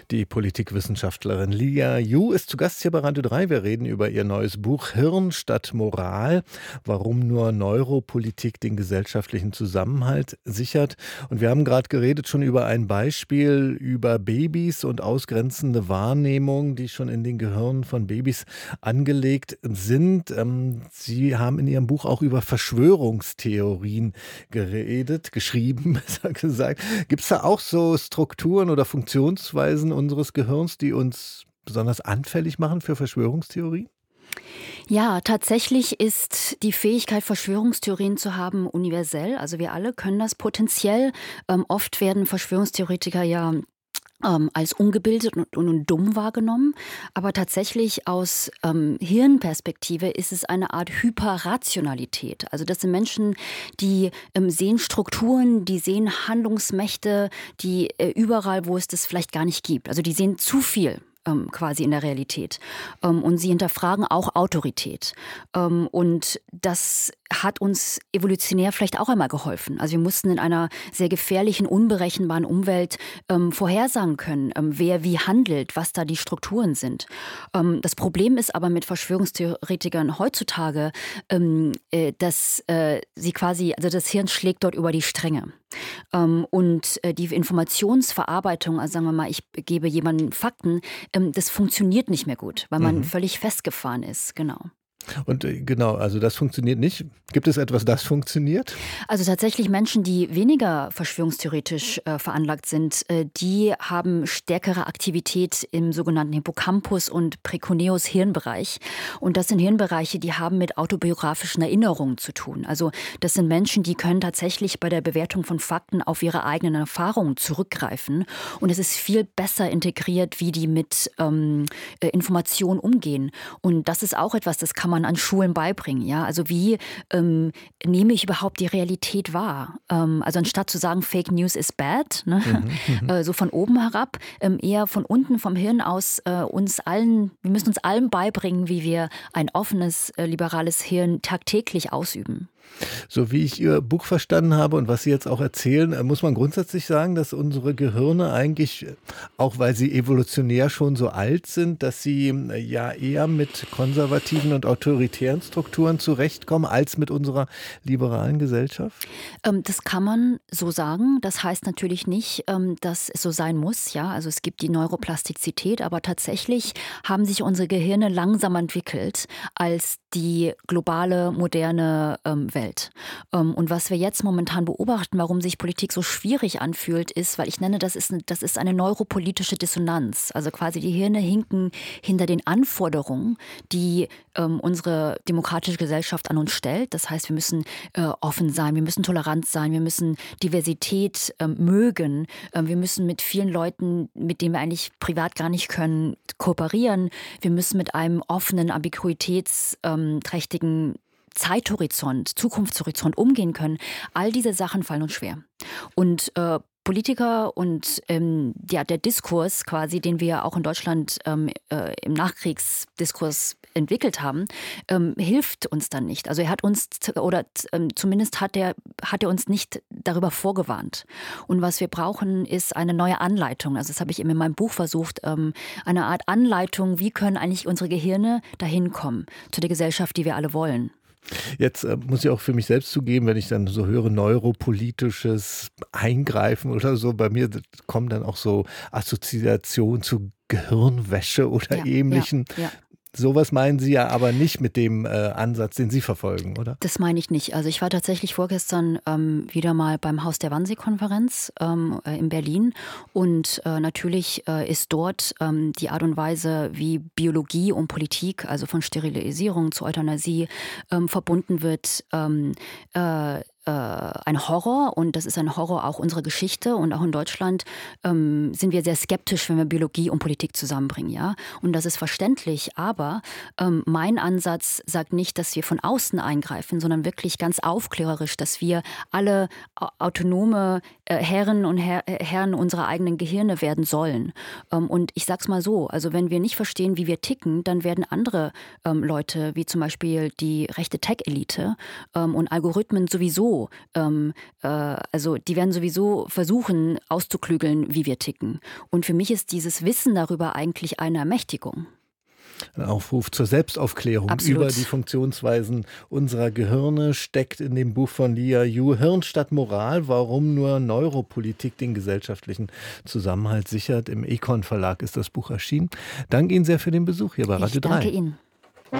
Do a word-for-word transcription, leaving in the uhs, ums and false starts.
Die Politikwissenschaftlerin Lia Yu ist zu Gast hier bei Radio drei. Wir reden über ihr neues Buch Hirn statt Moral, warum nur Neuropolitik den gesellschaftlichen Zusammenhalt sichert. Und wir haben gerade geredet schon über ein Beispiel über Babys und ausgrenzende Wahrnehmung, die schon in den Gehirnen von Babys angelegt sind. Ähm, Sie haben in Ihrem Buch auch über Verschwörungstheorien geredet, geschrieben, besser gesagt. Gibt es da auch so Strukturen oder Funktionsweisen unseres Gehirns, die uns besonders anfällig machen für Verschwörungstheorien? Ja, tatsächlich ist die Fähigkeit, Verschwörungstheorien zu haben, universell. Also wir alle können das potenziell. Ähm, oft werden Verschwörungstheoretiker ja ähm, als ungebildet und, und dumm wahrgenommen. Aber tatsächlich aus ähm, Hirnperspektive ist es eine Art Hyperrationalität. Also das sind Menschen, die ähm, sehen Strukturen, die sehen Handlungsmächte, die äh, überall, wo es das vielleicht gar nicht gibt. Also die sehen zu viel ähm, quasi in der Realität. Ähm, und sie hinterfragen auch Autorität. Ähm, und das hat uns evolutionär vielleicht auch einmal geholfen. Also wir mussten in einer sehr gefährlichen, unberechenbaren Umwelt ähm, vorhersagen können, ähm, wer wie handelt, was da die Strukturen sind. Ähm, das Problem ist aber mit Verschwörungstheoretikern heutzutage, ähm, äh, dass äh, sie quasi, also das Hirn schlägt dort über die Stränge. Ähm, und äh, die Informationsverarbeitung, also sagen wir mal, ich gebe jemandem Fakten, ähm, das funktioniert nicht mehr gut, weil man Mhm. völlig festgefahren ist, genau. Und äh, genau, also das funktioniert nicht. Gibt es etwas, das funktioniert? Also tatsächlich Menschen, die weniger verschwörungstheoretisch äh, veranlagt sind, äh, die haben stärkere Aktivität im sogenannten Hippocampus und Precuneus Hirnbereich. Und das sind Hirnbereiche, die haben mit autobiografischen Erinnerungen zu tun. Also das sind Menschen, die können tatsächlich bei der Bewertung von Fakten auf ihre eigenen Erfahrungen zurückgreifen. Und es ist viel besser integriert, wie die mit ähm, äh, Informationen umgehen. Und das ist auch etwas, das kann man an Schulen beibringen. Ja? Also wie ähm, nehme ich überhaupt die Realität wahr? Ähm, also anstatt zu sagen, Fake News is bad, ne? Mhm. äh, so von oben herab, ähm, eher von unten vom Hirn aus äh, uns allen, wir müssen uns allen beibringen, wie wir ein offenes, äh, liberales Hirn tagtäglich ausüben. So wie ich Ihr Buch verstanden habe und was Sie jetzt auch erzählen, äh, muss man grundsätzlich sagen, dass unsere Gehirne eigentlich, äh, auch weil sie evolutionär schon so alt sind, dass sie äh, ja eher mit konservativen und autoritären Strukturen zurechtkommen als mit unserer liberalen Gesellschaft? Ähm, das kann man so sagen. Das heißt natürlich nicht, ähm, dass es so sein muss. Ja, also es gibt die Neuroplastizität, aber tatsächlich haben sich unsere Gehirne langsam entwickelt als die globale, moderne ähm, Welt. Ähm, und was wir jetzt momentan beobachten, warum sich Politik so schwierig anfühlt, ist, weil ich nenne, das ist, eine, das ist eine neuropolitische Dissonanz. Also quasi die Hirne hinken hinter den Anforderungen, die ähm, unsere demokratische Gesellschaft an uns stellt. Das heißt, wir müssen äh, offen sein, wir müssen tolerant sein, wir müssen Diversität ähm, mögen, ähm, wir müssen mit vielen Leuten, mit denen wir eigentlich privat gar nicht können, kooperieren. Wir müssen mit einem offenen, ambiguitätsträchtigen Zeithorizont, Zukunftshorizont umgehen können. All diese Sachen fallen uns schwer. Und äh, Politiker und ähm, ja, der Diskurs quasi, den wir auch in Deutschland ähm, äh, im Nachkriegsdiskurs entwickelt haben, ähm, hilft uns dann nicht. Also er hat uns, oder ähm, zumindest hat er, hat er uns nicht darüber vorgewarnt. Und was wir brauchen, ist eine neue Anleitung. Also das habe ich eben in meinem Buch versucht, ähm, eine Art Anleitung, wie können eigentlich unsere Gehirne dahin kommen, zu der Gesellschaft, die wir alle wollen. Jetzt äh, muss ich auch für mich selbst zugeben, wenn ich dann so höre, neuropolitisches Eingreifen oder so, bei mir kommen dann auch so Assoziationen zu Gehirnwäsche oder Ja, ähnlichen. ja, ja. Sowas meinen Sie ja aber nicht mit dem äh, Ansatz, den Sie verfolgen, oder? Das meine ich nicht. Also ich war tatsächlich vorgestern ähm, wieder mal beim Haus der Wannsee-Konferenz ähm, äh, in Berlin. Und äh, natürlich äh, ist dort ähm, die Art und Weise, wie Biologie und Politik, also von Sterilisierung zu Euthanasie, ähm, verbunden wird, ähm, äh, ein Horror, und das ist ein Horror auch unserer Geschichte, und auch in Deutschland ähm, sind wir sehr skeptisch, wenn wir Biologie und Politik zusammenbringen, ja, und das ist verständlich, aber ähm, mein Ansatz sagt nicht, dass wir von außen eingreifen, sondern wirklich ganz aufklärerisch, dass wir alle autonome äh, Herren und Her Herren unserer eigenen Gehirne werden sollen. Ähm, und ich sag's mal so, also wenn wir nicht verstehen, wie wir ticken, dann werden andere ähm, Leute, wie zum Beispiel die rechte Tech-Elite ähm, und Algorithmen sowieso sowieso, ähm, äh, also die werden sowieso versuchen auszuklügeln, wie wir ticken. Und für mich ist dieses Wissen darüber eigentlich eine Ermächtigung. Ein Aufruf zur Selbstaufklärung Absolut. über die Funktionsweisen unserer Gehirne steckt in dem Buch von Lia Yu, Hirn statt Moral, warum nur Neuropolitik den gesellschaftlichen Zusammenhalt sichert. Im Econ Verlag ist das Buch erschienen. Danke Ihnen sehr für den Besuch hier bei Radio Ich danke drei. Ihnen.